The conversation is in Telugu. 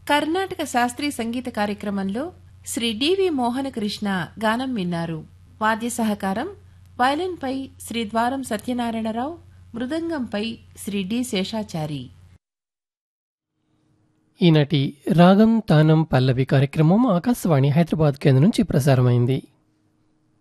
కర్ణాటక శాస్త్రీయ సంగీత కార్యక్రమంలో శ్రీ డివి మోహనకృష్ణ గానం విన్నారు. వాద్య సహకారం వయలిన్పై శ్రీ ద్వారం సత్యనారాయణరావు, మృదంగంపై శ్రీ డి శేషాచారి. ఈనాటి రాగం తానం పల్లవి కార్యక్రమం ఆకాశవాణి హైదరాబాద్ కేంద్రం నుంచి ప్రసారమైంది.